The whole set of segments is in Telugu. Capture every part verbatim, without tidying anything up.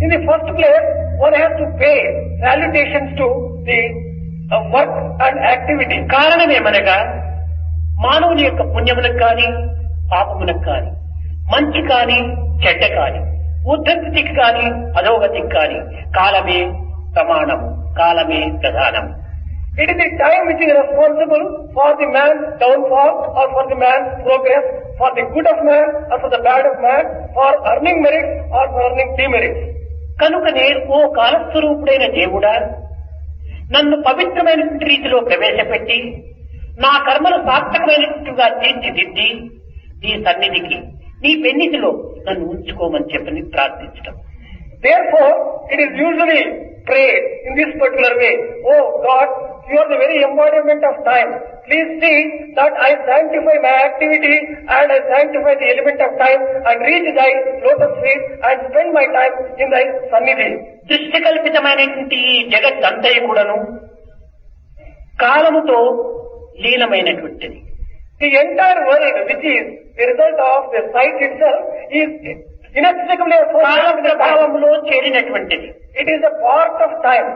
In the first place, one has to pay salutations to the uh, work and activity. కారణమేమనగా మానవుని యొక్క పుణ్యములకు కాని పాపములకు కాని మంచి కాని చెడ్డ కాని ఉద్ధతికి కాని అధోగతికి కాని కాలమే ప్రమాణము, కాలమే ప్రధానం. It is the time which is responsible for the man's downfall or for the man's progress, for the good of man or for the bad of man, for earning merit or for earning demerit. కనుకనే ఓ కాలస్వరూపుడైన దేవుడా, నన్ను పవిత్రమైనటువంటి రీతిలో ప్రవేశపెట్టి నా కర్మలు సార్థకమైనట్టుగా తీర్చిదిద్ది నీ సన్నిధికి, నీ పెన్నిధిలో నన్ను ఉంచుకోమని చెప్పని ప్రార్థించడం. Therefore, it is usually prayed in this particular way. Oh God, you are the very embodiment of time. Please see that I sanctify my activity and I sanctify the element of time and reach thy lotus feet and spend my time in thy sannidhi. దృష్టి కల్పితమైనటువంటి ఈ జగత్తంతయు కూడాను కాలముతో లీనమైనటువంటిది. The entire world, which is the result of the sight itself, is inextricably కాల associated with the time. ప్రభావంలో చేరినటువంటిది. It is a part of time.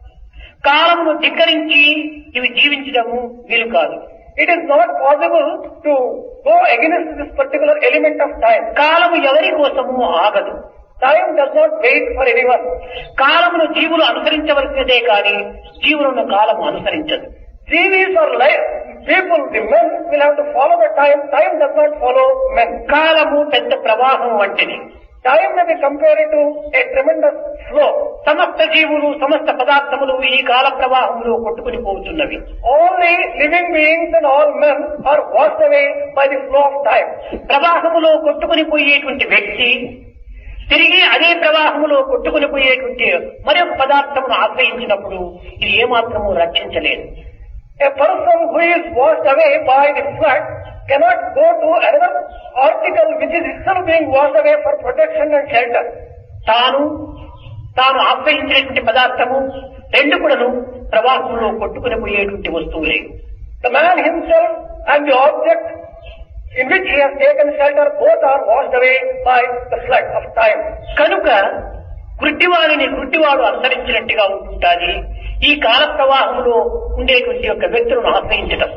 కాలమును ధిక్కరించి ఇవి జీవించడము వీలు కాదు. It is not possible to go against this particular element of time. కాలము ఎవరి కోసము ఆగదు. Time does not wait for anyone. కాలమును జీవులు అనుసరించవలసినదే కానీ జీవులను కాలము అనుసరించదు. Jivis or life, people, the men will have to follow the time. Time does not follow men. కాలము పెద్ద ప్రవాహం వంటిది. Time may be compared to a tremendous flow. సమస్త జీవులు సమస్త పదార్థములు ఈ కాల ప్రవాహంలో కొట్టుకుని పోతున్నవి. All the living beings and all men are washed away by the flow of time. ప్రవాహములో కొట్టుకుని పోయేటువంటి వ్యక్తి తిరిగి అదే ప్రవాహములో కొట్టుకుని పోయేటువంటి మరొక పదార్థమును ఆశ్రయించినప్పుడు ఇది ఏమాత్రము రక్షించలేదు. A person who is washed away by the flood cannot go to another article which is itself being washed away for protection and shelter. తాను తాను ఆశ్రయించినటువంటి పదార్థము రెండు కూడాను ప్రవాహంలో కొట్టుకుని పోయేటువంటి వస్తువులే. The man himself and the object in which he has taken shelter both are washed away by the flood of time. కనుక గుడ్డివాడిని గుడ్డివాడు అనుసరించినట్టుగా ఉంటుంటాది ఈ కాల ప్రవాహంలో ఉండేటువంటి యొక్క వ్యక్తులను ఆశ్రయించడం.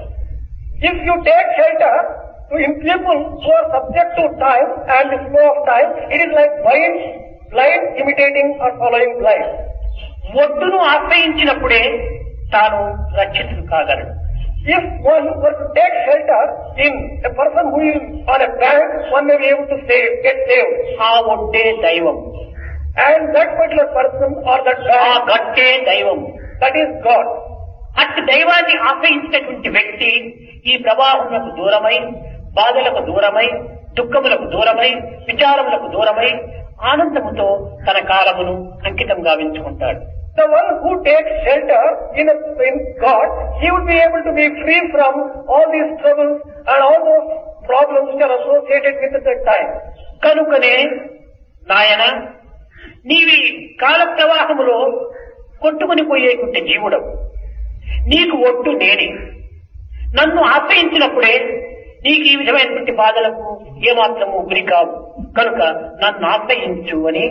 If you take shelter to in people who are subject to time and the flow of time, it is like blind, blind imitating or following blind. ఒడ్డును ఆశ్రయించినప్పుడే తాను రక్షితుడు కాగలడు. If one were to take shelter in a person who is on a bank, one may be able to save, get saved. ఆ ఒడ్డే దైవం, And that particular person or that ఆ bank, గట్టే దైవం. that is God. అట్టి దైవాన్ని ఆశ్రయించినటువంటి వ్యక్తి ఈ ప్రవాహములకు దూరమై, బాధలకు దూరమై, దుఃఖములకు దూరమై, విచారములకు దూరమై ఆనందముతో తన కాలమును అంకితం గావించుకుంటాడు. The one who takes shelter in, a, in God, he would be able to be free from all these troubles and all those problems which are associated with that time. కనుకనే నాయన నీవి కాల ప్రవాహములో కొట్టుకుని పోయేటువంటి జీవుడవు, నీకు ఒట్టు నేనే. నన్ను ఆశ్రయించినప్పుడే నీకు ఈ విధమైనటువంటి బాధలకు ఏమాత్రము గురి కావు. కనుక నన్ను ఆశ్రయించు అని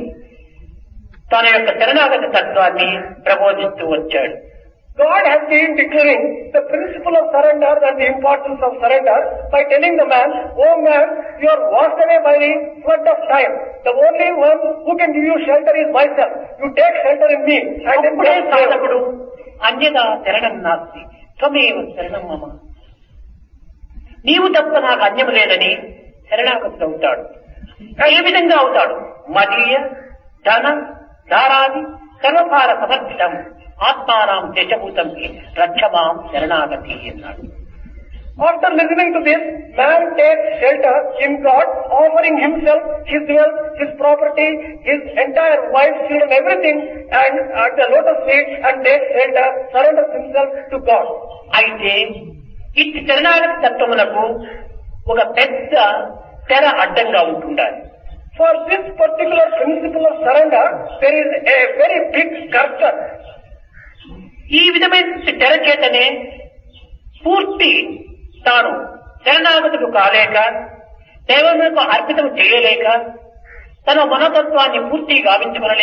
తన యొక్క శరణాగతి తత్వాన్ని ప్రబోధిస్తూ వచ్చాడు. God has been declaring the principle of surrender and the importance of surrender by telling the man, "Oh man, you are washed away by the flood of time. The only one who can give you shelter is myself. You take shelter in me." And then అప్పుడే సాధకుడు అన్యదా శరణం నాస్తి త్వమేవ శరణం మమ, నీవు తప్ప నాకు అన్యము లేదని శరణాగతుడు అవుతాడు. ఏ విధంగా అవుతాడు? మదీయ ధన ధారాది సర్వభార సమర్పితం ఆత్మానాం దేశభూతంకి రక్షమాం శరణాగతి అన్నాడు. After listening to this, man takes shelter in God, offering himself, his wealth, his property, his entire wife, children, everything, and at the lotus feet, and takes shelter, surrenders himself to God. అయితే ఇట్టి శరణాగతి తత్వమునకు ఒక పెద్ద తెర అడ్డంగా ఉంటుండాలి. For this particular principle of surrender, there is a very big curtain. ఈ విధమైన తెర చేతనే పూర్తి తాను శరణాగతుడు కాలేక, దైవములకు అర్పితం చేయలేక, తన మనోతత్వాన్ని పూర్తి గావించుకునలేక